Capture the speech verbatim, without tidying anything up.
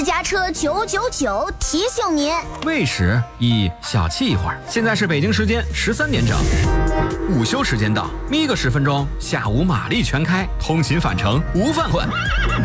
私家车九九九提醒您， 喂食一小憩一会儿。现在是北京时间十三点整，午休时间到，眯个十分钟，下午马力全开，通勤返程无犯困。